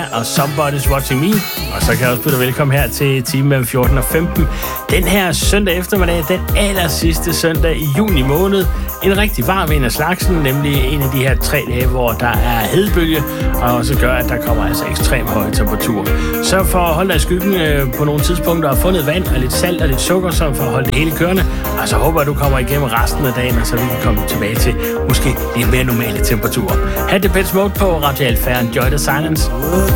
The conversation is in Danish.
og Somebody's Watching Me. Og så kan jeg også byde dig velkommen her til timen mellem 14 og 15. Den her søndag eftermiddag, den aller sidste søndag i juni måned. En rigtig varm en af slagsen, nemlig en af de her 3 dage, hvor der er hedebølge, og også gør, at der kommer altså ekstremt høje temperaturer. Så for at holde dig i skyggen på nogle tidspunkter og fundet vand og lidt salt og lidt sukker, så for at holde det hele kørende. Og så håber jeg, at du kommer igennem resten af dagen, og så vi kan komme tilbage til måske lidt mere normale temperaturer. Ha' det Pet Mode på Radio Alfa, Enjoy the Silence.